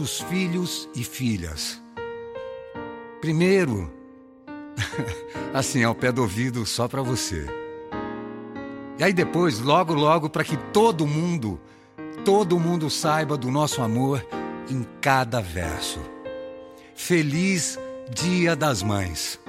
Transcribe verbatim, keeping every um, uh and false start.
nossos filhos e filhas. Primeiro, assim, ao pé do ouvido, só para você. E aí depois, logo, logo, para que todo mundo, todo mundo saiba do nosso amor em cada verso. Feliz Dia das Mães.